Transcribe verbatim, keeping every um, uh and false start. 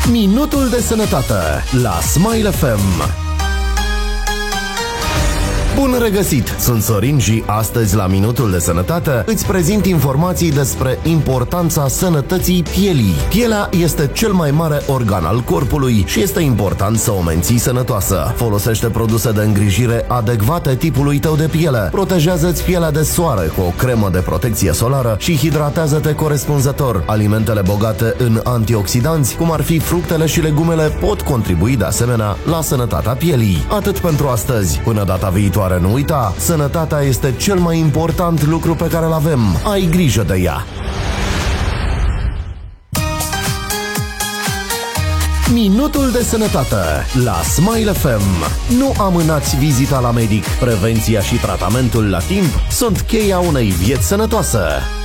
Minutul de sănătate la Smile F M. Bun regăsit! Sunt Sorin și astăzi la Minutul de Sănătate îți prezint informații despre importanța sănătății pielii. Pielea este cel mai mare organ al corpului și este important să o menții sănătoasă. Folosește produse de îngrijire adecvate tipului tău de piele. Protejează-ți pielea de soare cu o cremă de protecție solară și hidratează-te corespunzător. Alimentele bogate în antioxidanți, cum ar fi fructele și legumele, pot contribui de asemenea la sănătatea pielii. Atât pentru astăzi. Până data viitoare, nu uita, sănătatea este cel mai important lucru pe care îl avem. Ai grijă de ea! Minutul de sănătate la Smile F M. Nu amânați vizita la medic. Prevenția și tratamentul la timp sunt cheia unei vieți sănătoase.